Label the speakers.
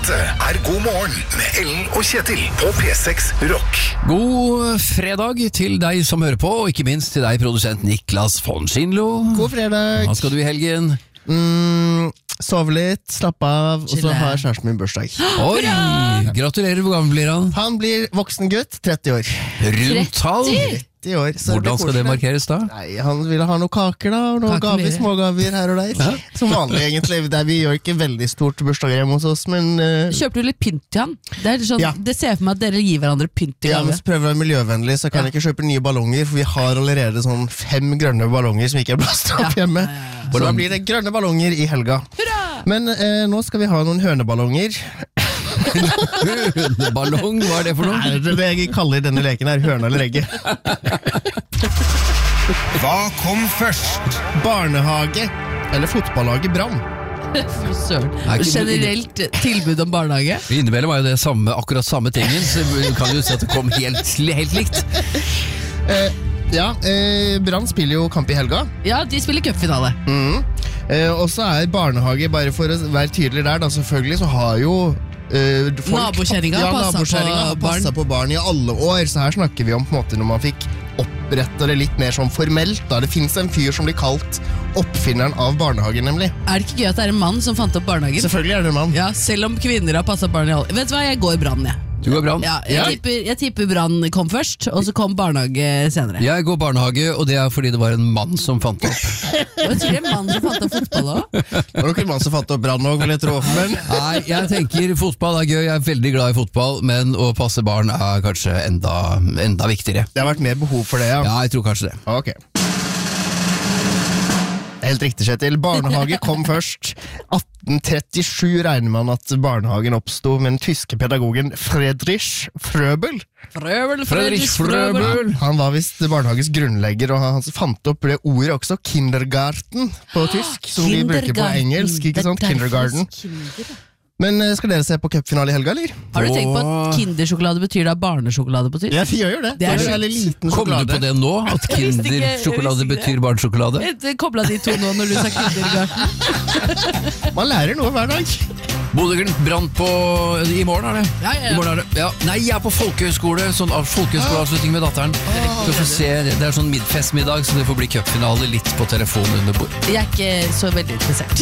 Speaker 1: Dette God morgen med Ellen og Kjetil på P6 Rock.
Speaker 2: God fredag til deg som hører på, og ikke minst til deg, produsent Niklas von Schindlo.
Speaker 3: God fredag.
Speaker 2: Hva skal du i helgen?
Speaker 3: Sove litt, slappe av, og så har kjæresten min bursdag.
Speaker 2: Oi, gratulerer, hvor gammel blir han?
Speaker 3: Han blir voksen gutt, 30 år.
Speaker 2: Rundt tall?
Speaker 3: 30 år. Så
Speaker 2: Hvordan skal det markeres da?
Speaker 3: Nei, han ville ha noen kaker da, og noen gaver, smågaver her og der. Som vanlig egentlig, vi gjør ikke veldig stort bursdag hjemme hos oss, men...
Speaker 4: Kjøper du litt pynt til han? Det, er sånn, det ser for meg at dere gir hverandre pynt til
Speaker 3: ja,
Speaker 4: gave.
Speaker 3: men så prøver jeg å være miljøvennlig, så kan jeg ikke kjøpe nye ballonger, for vi har allerede sånn 5 grønne ballonger som ikke er blastet opp hjemme. Så da blir det grønne ballonger i helga.
Speaker 4: Hurra!
Speaker 3: Men nå skal vi ha noen høneballonger.
Speaker 2: Høneballong, hva er det for noe?
Speaker 3: Nei, det er det jeg kaller denne leken her, høne eller egge.
Speaker 1: Hva kom først?
Speaker 3: Barnehage eller fotballaget Brann?
Speaker 4: Fy søren.
Speaker 2: Nei, ikke-
Speaker 4: Generelt tilbud om barnehage.
Speaker 2: Innimellom var jo det akkurat samme tingen, så du kan jo si at det kom helt likt.
Speaker 3: Brann spiller jo kamp i helga.
Speaker 4: Ja, de spiller cupfinale.
Speaker 3: Og så er barnehage, bare for å være tydelig der da, selvfølgelig så har jo folk,
Speaker 4: Nabokjerringa
Speaker 3: har passet på barn i alle år. Så her snakker vi om på en måte når man fikk opprette det litt mer sånn formelt da. Det finnes en fyr som blir kalt oppfinneren av barnehagen, nemlig.
Speaker 4: Er det ikke gøy at det er en mann som fant opp barnehagen?
Speaker 3: Selvfølgelig er det en mann.
Speaker 4: Ja, selv om kvinner har passet barn i alle. Vet du hva, jeg går Brann, jeg.
Speaker 2: Du går Brann?
Speaker 4: Ja, jeg tipper Brann kom først, og så kom barnehage senere.
Speaker 2: Jeg går barnehage, og det er fordi det var en mann som fant det opp.
Speaker 4: Jeg tror det er en mann som fant opp fotball også.
Speaker 3: Det var nok en mann som fant opp Brann også, vil jeg tro. Men
Speaker 2: Nei, jeg tenker fotball er gøy, jeg er veldig glad i fotball, men å passe barn er kanskje enda viktigere.
Speaker 3: det har vært mer behov for det, ja.
Speaker 2: Ja, jeg tror kanskje det.
Speaker 3: Ok. Helt riktig, Kjetil. Barnehage kom først. 1837 regner man at barnehagen oppstod med den tyske pedagogen Friedrich Fröbel.
Speaker 4: Friedrich Fröbel.
Speaker 3: Han var visst barnehagens grunnlegger, og han fant opp det ordet også, kindergarten på tysk, som vi bruker på engelsk, ikke sant? Kindergarten. Men skal dere se på cupfinale i helga, eller?
Speaker 4: Har du tenkt på at kindersjokolade betyr da barnesjokolade på tysk?
Speaker 3: Ja, vi gjør jo det.
Speaker 4: Det er
Speaker 3: en
Speaker 4: sjukt.
Speaker 3: veldig liten
Speaker 2: Kom du
Speaker 3: sjokolade.
Speaker 2: på det nå, at kindersjokolade betyr barnsjokolade?
Speaker 4: Jeg koblet de to nå når du sa kindergarten.
Speaker 3: Man lærer noe hver dag.
Speaker 2: Bodø-Glimt brant på i morgen, er det?
Speaker 4: Ja.
Speaker 2: I morgen er det. Ja. Nei, jeg er på folkehøyskole, sånn folkehøyskoleavslutning med datteren. Så får se, det er sånn festmiddag, så det får bli cupfinale litt på telefonen under bord.
Speaker 4: Jeg er ikke så veldig interessert.